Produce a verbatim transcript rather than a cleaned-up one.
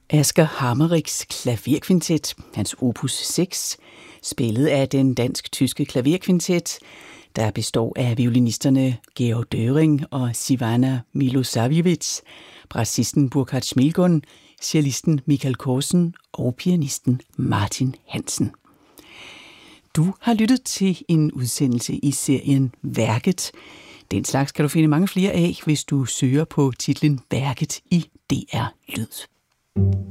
Asger Hameriks klaverkvintet, hans opus seks, spillet af den dansk-tyske klaverkvintet, der består af violinisterne Georg Döring og Sivana Milosavljevic, brassisten Burkhard Schmilgun, cellisten Michael Korsen og pianisten Martin Hansen. Du har lyttet til en udsendelse i serien Værket. Den slags kan du finde mange flere af, hvis du søger på titlen Værket i D R Lyd.